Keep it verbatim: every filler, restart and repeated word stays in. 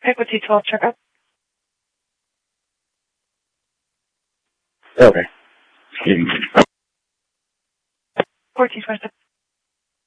Pick with T twelve checkup. Okay. fourteen twenty-seven.